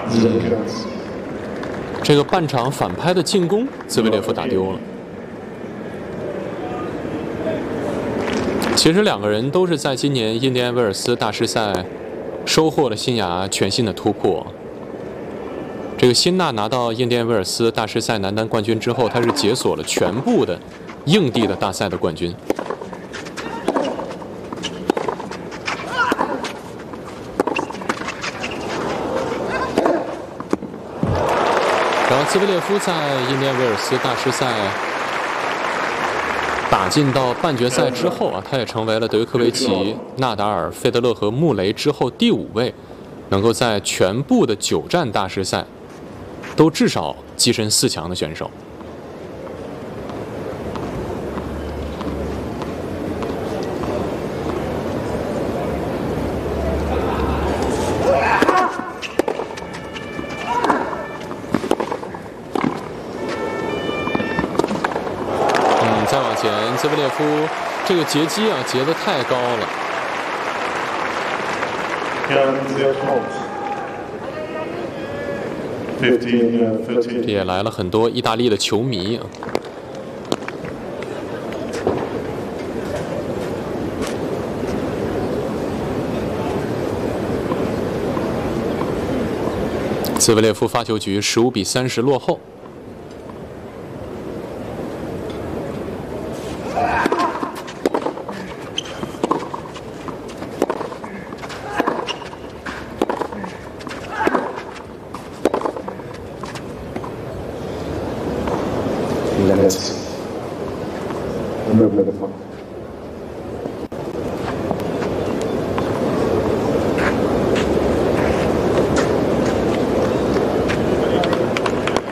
这个半场反拍的进攻，兹维列夫打丢了。其实两个人都是在今年印第安威尔斯大师赛收获了生涯全新的突破。这个辛纳拿到印第安威尔斯大师赛男单冠军之后，他是解锁了全部的硬地的大赛的冠军。然后兹维列夫在印第安威尔斯大师赛打进到半决赛之后啊，他也成为了德约科维奇、纳达尔、费德勒和穆雷之后第5位能够在全部的9站大师赛都至少跻身4强的选手。再往前，兹维列夫这个截击啊，截得太高了。这也来了很多意大利的球迷啊。兹维列夫发球局15比30落后。